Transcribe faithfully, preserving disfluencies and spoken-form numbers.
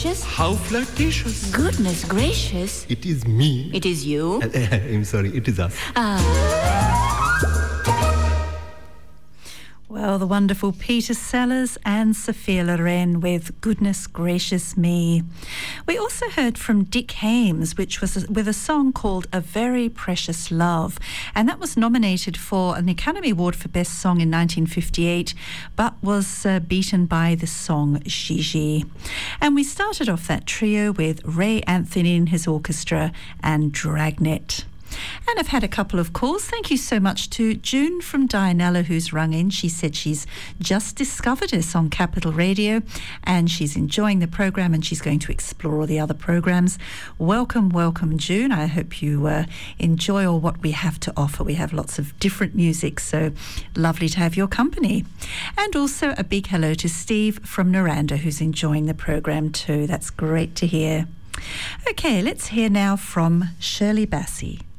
Just How flirtatious. goodness gracious. It is me. It is you. I'm sorry, it is us. Well, the wonderful Peter Sellers and Sophia Loren with Goodness Gracious Me. We also heard from Dick Haymes, which was with a song called A Very Precious Love, and that was nominated for an Academy Award for Best Song in nineteen fifty-eight, but was uh, beaten by the song Gigi. And we started off that trio with Ray Anthony and his orchestra and Dragnet. And I've had a couple of calls. Thank you so much to June from Dianella, who's rung in. She said she's just discovered us on Capital Radio and she's enjoying the programme and she's going to explore all the other programmes. Welcome, welcome, June. I hope you uh, enjoy all what we have to offer. We have lots of different music, so lovely to have your company. And also a big hello to Steve from Noranda, who's enjoying the programme too. That's great to hear. Okay, let's hear now from Shirley Bassey.